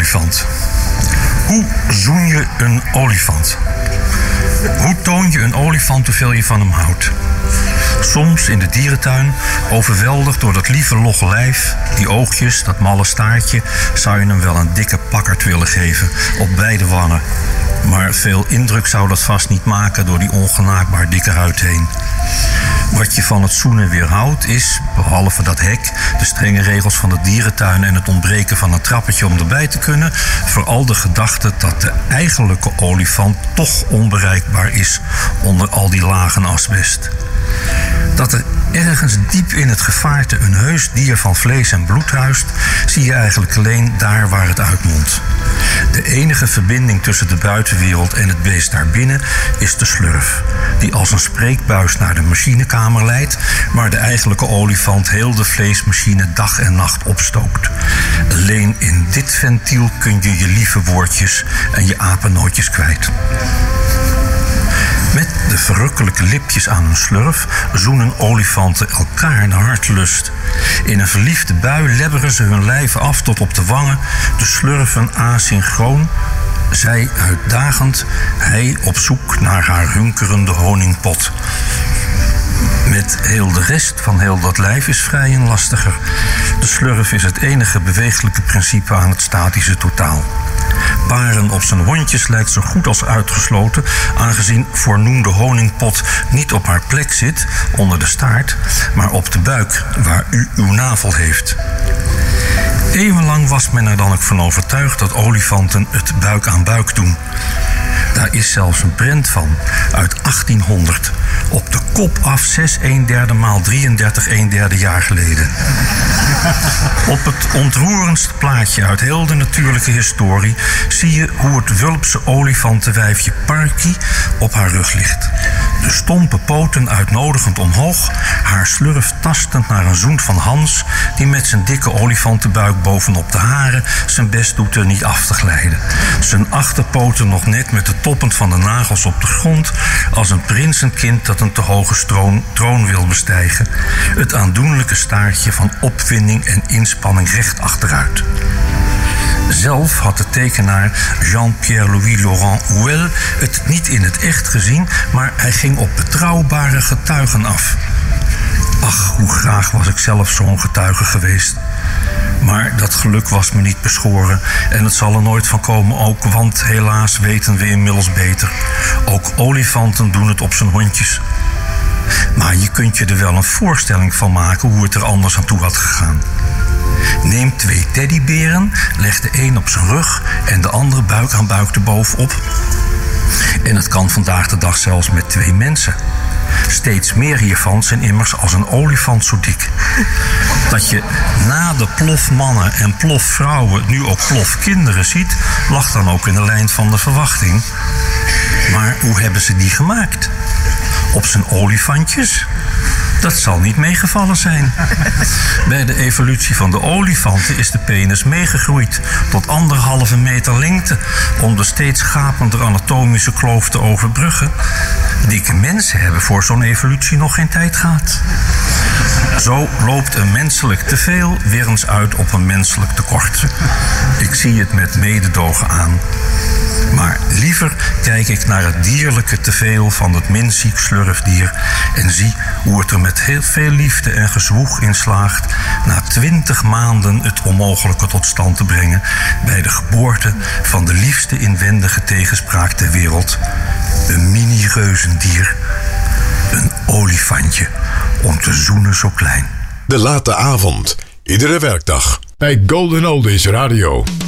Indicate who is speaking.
Speaker 1: olifant. Hoe zoen je een olifant? Hoe toon je een olifant hoeveel je van hem houdt? Soms in de dierentuin, overweldigd door dat lieve logge lijf, die oogjes, dat malle staartje, zou je hem wel een dikke pakkerd willen geven op beide wangen. Maar veel indruk zou dat vast niet maken door die ongenaakbaar dikke huid heen. Wat je van het zoenen weerhoudt is, behalve dat hek, de strenge regels van de dierentuin en het ontbreken van een trappetje om erbij te kunnen, vooral de gedachte dat de eigenlijke olifant toch onbereikbaar is onder al die lagen asbest. Dat er ergens diep in het gevaarte een heus dier van vlees en bloed huist, zie je eigenlijk alleen daar waar het uitmondt. De enige verbinding tussen de buitenwereld en het beest daarbinnen is de slurf, die als een spreekbuis naar de machinekamer leidt, waar de eigenlijke olifant heel de vleesmachine dag en nacht opstookt. Alleen in dit ventiel kun je je lieve woordjes en je apennootjes kwijt. Met de verrukkelijke lipjes aan hun slurf zoenen olifanten elkaar naar hartelust. In een verliefde bui lebberen ze hun lijven af tot op de wangen, de slurven asynchroon, zij uitdagend, hij op zoek naar haar hunkerende honingpot. Met heel de rest van heel dat lijf is vrij en lastiger. De slurf is het enige beweeglijke principe aan het statische totaal. Paren op zijn hondjes lijkt zo goed als uitgesloten, aangezien voornoemde honingpot niet op haar plek zit, onder de staart, maar op de buik, waar u uw navel heeft. Eeuwenlang was men er dan ook van overtuigd dat olifanten het buik aan buik doen. Daar is zelfs een prent van, uit 1800. Op de kop af 6 1/3 maal 33 1/3 jaar geleden. Op het ontroerendste plaatje uit heel de natuurlijke historie zie je hoe het wulpse olifantenwijfje Parky op haar rug ligt. De stompe poten uitnodigend omhoog, haar slurf tastend naar een zoen van Hans, die met zijn dikke olifantenbuik bovenop de haren zijn best doet er niet af te glijden. Zijn achterpoten nog net met de toppen van de nagels op de grond, als een prinsenkind dat een te hoge troon wil bestijgen. Het aandoenlijke staartje van opwinding en inspanning recht achteruit. Zelf had de tekenaar Jean-Pierre Louis Laurent Houel het niet in het echt gezien, maar hij ging op betrouwbare getuigen af. Ach, hoe graag was ik zelf zo'n getuige geweest. Maar dat geluk was me niet beschoren en het zal er nooit van komen ook, want helaas weten we inmiddels beter. Ook olifanten doen het op zijn hondjes. Maar je kunt je er wel een voorstelling van maken hoe het er anders aan toe had gegaan. Neem 2 teddyberen, leg de een op zijn rug en de andere buik aan buik erbovenop. En het kan vandaag de dag zelfs met 2 mensen. Steeds meer hiervan zijn immers als een olifant zo dik. Dat je na de plofmannen en ploffvrouwen nu ook plofkinderen ziet, lag dan ook in de lijn van de verwachting. Maar hoe hebben ze die gemaakt? Op zijn olifantjes? Dat zal niet meegevallen zijn. Bij de evolutie van de olifanten is de penis meegegroeid tot 1,5 meter lengte om de steeds gapender anatomische kloof te overbruggen. Dikke mensen hebben voor zo'n evolutie nog geen tijd gehad. Zo loopt een menselijk teveel weer eens uit op een menselijk tekort. Ik zie het met mededogen aan. Maar liever kijk ik naar het dierlijke teveel van het minziek slurfdier en zie hoe het er met heel veel liefde en gezwoeg in slaagt na 20 maanden het onmogelijke tot stand te brengen bij de geboorte van de liefste inwendige tegenspraak ter wereld. Een mini-reuzendier, een olifantje, om te zoenen zo klein.
Speaker 2: De late avond, iedere werkdag bij Golden Oldies Radio.